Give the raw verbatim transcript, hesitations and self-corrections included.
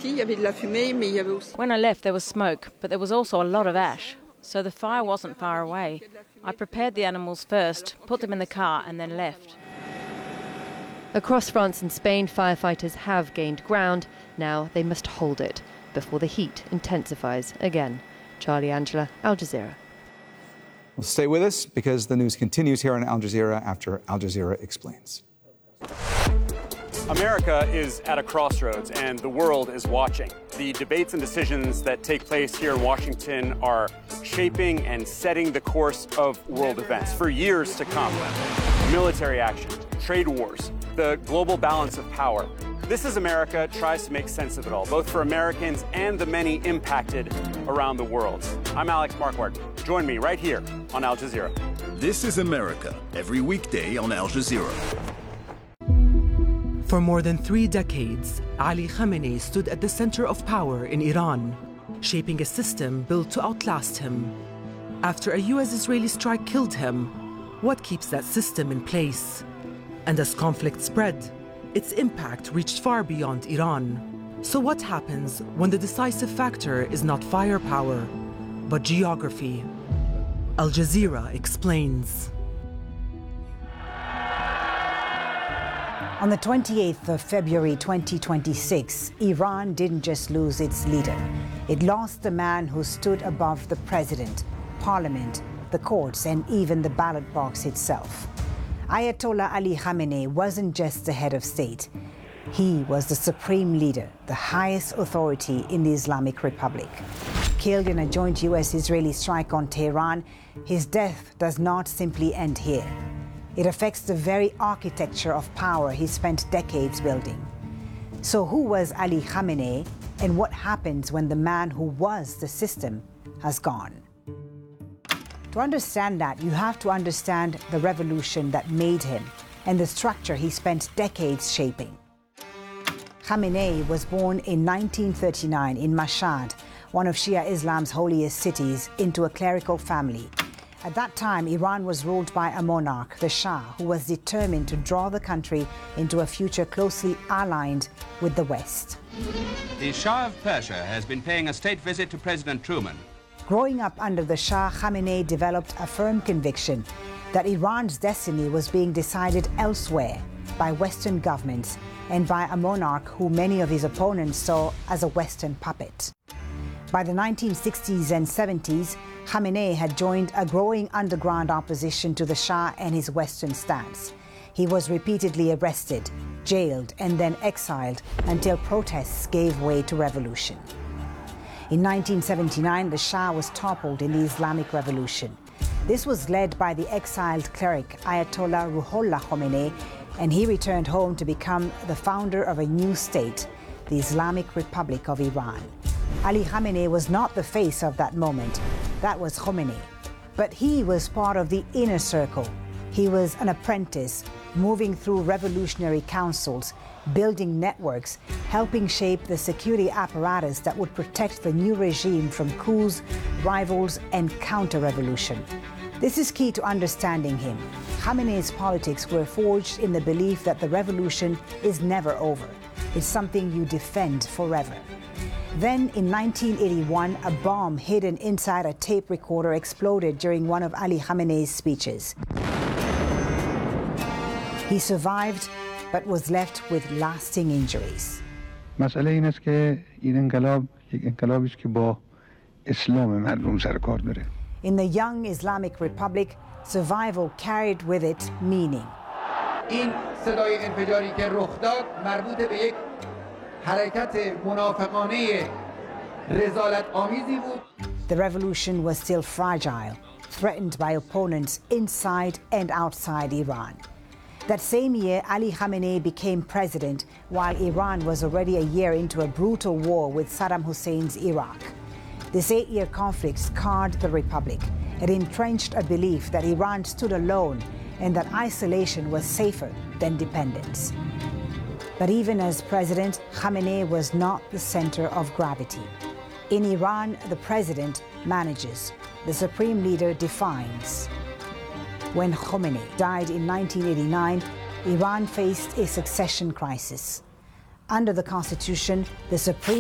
When I left, there was smoke, but there was also a lot of ash, so the fire wasn't far away. I prepared the animals first, put them in the car, and then left. Across France and Spain, firefighters have gained ground. Now they must hold it before the heat intensifies again. Charlie Angela, Al Jazeera. Well, stay with us because the news continues here on Al Jazeera after Al Jazeera explains. America is at a crossroads and the world is watching. The debates and decisions that take place here in Washington are shaping and setting the course of world events for years to come. Military action, trade wars, the global balance of power. This is America tries to make sense of it all, both for Americans and the many impacted around the world. I'm Alex Marquardt. Join me right here on Al Jazeera. This is America, every weekday on Al Jazeera. For more than three decades, Ali Khamenei stood at the center of power in Iran, shaping a system built to outlast him. After a U S-Israeli strike killed him, what keeps that system in place? And as conflict spread, its impact reached far beyond Iran. So what happens when the decisive factor is not firepower, but geography? Al Jazeera explains. On the twenty-eighth of February twenty twenty-six, Iran didn't just lose its leader. It lost the man who stood above the president, parliament, the courts, and even the ballot box itself. Ayatollah Ali Khamenei wasn't just the head of state. He was the supreme leader, the highest authority in the Islamic Republic. Killed in a joint U S-Israeli strike on Tehran, his death does not simply end here. It affects the very architecture of power he spent decades building. So who was Ali Khamenei, and what happens when the man who was the system has gone? To understand that, you have to understand the revolution that made him and the structure he spent decades shaping. Khamenei was born in nineteen thirty-nine in Mashhad, one of Shia Islam's holiest cities, into a clerical family. At that time, Iran was ruled by a monarch, the Shah, who was determined to draw the country into a future closely aligned with the West. The Shah of Persia has been paying a state visit to President Truman. Growing up under the Shah, Khamenei developed a firm conviction that Iran's destiny was being decided elsewhere by Western governments and by a monarch who many of his opponents saw as a Western puppet. By the nineteen sixties and seventies, Khamenei had joined a growing underground opposition to the Shah and his Western stance. He was repeatedly arrested, jailed, and then exiled until protests gave way to revolution. In nineteen seventy-nine, the Shah was toppled in the Islamic Revolution. This was led by the exiled cleric Ayatollah Ruhollah Khomeini, and he returned home to become the founder of a new state, the Islamic Republic of Iran. Ali Khamenei was not the face of that moment. That was Khomeini. But he was part of the inner circle. He was an apprentice, moving through revolutionary councils, building networks, helping shape the security apparatus that would protect the new regime from coups, rivals, and counter-revolution. This is key to understanding him. Khamenei's politics were forged in the belief that the revolution is never over. It's something you defend forever. Then, in nineteen eighty-one, a bomb hidden inside a tape recorder exploded during one of Ali Khamenei's speeches. He survived, but was left with lasting injuries. مسئله این است که این انقلاب یک انقلابی است که با اسلام مردم سر کار داره. In the young Islamic Republic, survival carried with it meaning. این صدای انفجاری که رخ داد مربوط به یک حرکت منافقانه رذالت آمیزی بود. The revolution was still fragile, threatened by opponents inside and outside Iran. That same year, Ali Khamenei became president, while Iran was already a year into a brutal war with Saddam Hussein's Iraq. This eight-year conflict scarred the republic. It entrenched a belief that Iran stood alone and that isolation was safer than dependence. But even as president, Khamenei was not the center of gravity. In Iran, the president manages, the supreme leader defines. When Khomeini died in nineteen eighty-nine, Iran faced a succession crisis. Under the constitution, the supreme